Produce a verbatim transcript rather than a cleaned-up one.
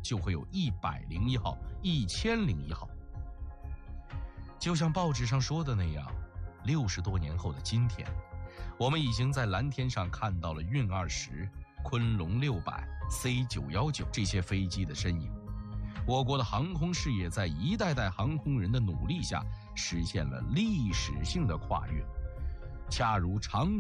就会有一百零一号、一千零一号。就像报纸上说的那样，六十多年后的今天，我们已经在蓝天上看到了运二十、昆龙六百、C 九一九这些飞机的身影。我国的航空事业在一代代航空人的努力下，实现了历史性的跨越。恰如长